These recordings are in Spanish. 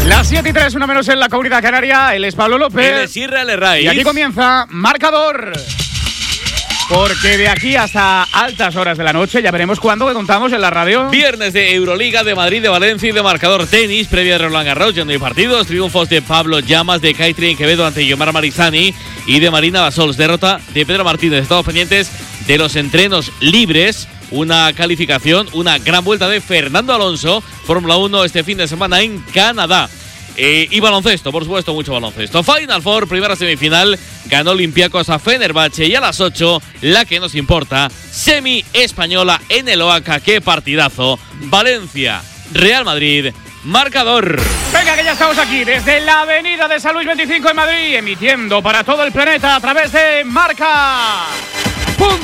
Las 7:03, una menos en la Comunidad Canaria. Él es Pablo López. Él es Israel Herraiz. Y aquí comienza Marcador. Porque de aquí hasta altas horas de la noche, ya veremos cuándo, que contamos en la radio. Viernes de Euroliga, de Madrid, de Valencia y de Marcador Tenis. Previa de Roland Garros, ya no hay partidos. Triunfos de Pablo Llamas, de Kaitrin Quevedo ante Yomar Marizani y de Marina Basols. Derrota de Pedro Martínez. Estamos pendientes de los entrenos libres. Una calificación, una gran vuelta de Fernando Alonso. Fórmula 1 este fin de semana en Canadá. Y baloncesto, por supuesto, mucho baloncesto. Final Four, primera semifinal, ganó Olympiacos a Fenerbahce. Y a las 8, la que nos importa, semi española en el Oaca. ¡Qué partidazo! Valencia, Real Madrid, Marcador. Venga, que ya estamos aquí, desde la avenida de San Luis 25 en Madrid, emitiendo para todo el planeta a través de Marca.com.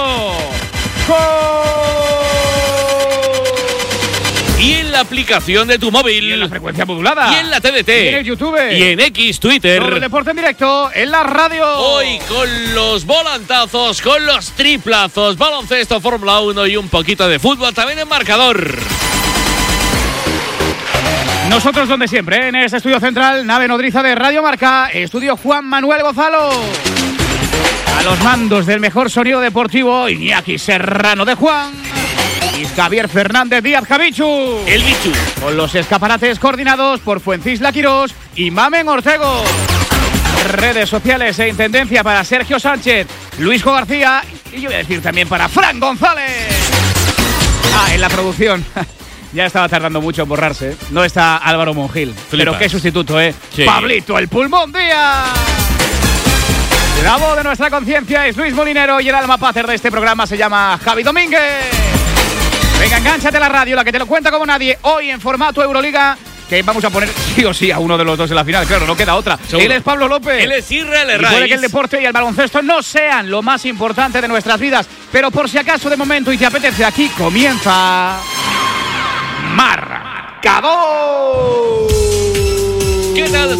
Y en la aplicación de tu móvil. Y en la frecuencia modulada. Y en la TDT. Y en el YouTube. Y en X, Twitter. Todo el deporte en directo en la radio. Hoy con los volantazos, con los triplazos, baloncesto, Fórmula 1 y un poquito de fútbol también en Marcador. Nosotros donde siempre, en este estudio central, nave nodriza de Radio Marca, estudio Juan Manuel Gonzalo. A los mandos del mejor sonido deportivo, Iñaki Serrano de Juan. Y Javier Fernández Díaz Javichu. El bichu. Con los escaparates coordinados por Fuencisla Quirós y Mamen Ortego. Redes sociales e intendencia para Sergio Sánchez, Luisjo García y yo voy a decir también para Fran González. En la producción. Ya estaba tardando mucho en borrarse. No está Álvaro Monjil. Flipas. Pero qué sustituto, Sí. Pablito el Pulmón Díaz. La voz de nuestra conciencia es Luis Molinero y el alma pater de este programa se llama Javi Domínguez. Venga, engánchate a la radio, la que te lo cuenta como nadie. Hoy en formato Euroliga, que vamos a poner sí o sí a uno de los dos en la final. Claro, no queda otra. Seguro. Él es Pablo López. Él es Israel Y Herraiz. puede que el deporte y el baloncesto no sean lo más importante de nuestras vidas, pero por si acaso de momento y te apetece, aquí comienza Marcador.